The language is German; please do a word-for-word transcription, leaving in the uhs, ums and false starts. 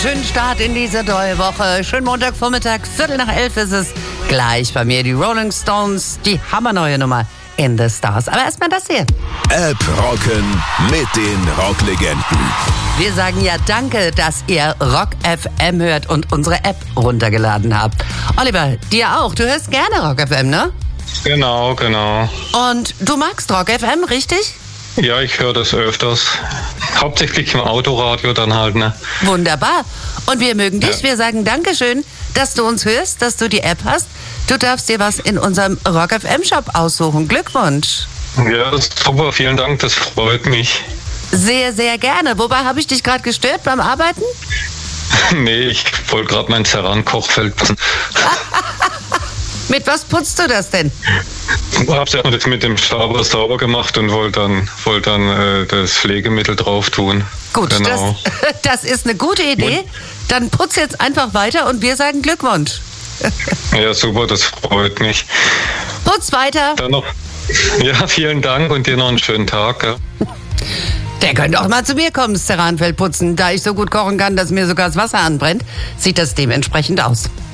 Schönen Start in diese neue Woche. Schönen Montagvormittag, Viertel nach elf ist es. Gleich bei mir die Rolling Stones, die hammerneue Nummer in the Stars. Aber erstmal das hier. App rocken mit den Rocklegenden. Wir sagen ja danke, dass ihr Rock F M hört und unsere App runtergeladen habt. Oliver, dir auch. Du hörst gerne Rock F M, ne? Genau, genau. Und du magst Rock F M, richtig? Ja, ich höre das öfters. Hauptsächlich im Autoradio dann halt, ne? Wunderbar. Und wir mögen dich. Ja. Wir sagen Dankeschön, dass du uns hörst, dass du die App hast. Du darfst dir was in unserem Rock F M Shop aussuchen. Glückwunsch. Ja, das ist super. Vielen Dank. Das freut mich. Sehr, sehr gerne. Wobei habe ich dich gerade gestört beim Arbeiten? Nee, ich wollte gerade mein Ceran-Kochfeld putzen. Mit was putzt du das denn? Ich hab's ja jetzt mit dem Staber sauber gemacht und wollte dann, wollt dann äh, das Pflegemittel drauf tun. Gut, Genau. das, das ist eine gute Idee. Dann putz jetzt einfach weiter und wir sagen Glückwunsch. Ja, super. Das freut mich. Putz weiter. Dann noch. Ja, vielen Dank und dir noch einen schönen Tag. Gell? Der könnte auch mal zu mir kommen, das Ceranfeld putzen. Da ich so gut kochen kann, dass mir sogar das Wasser anbrennt, sieht das dementsprechend aus.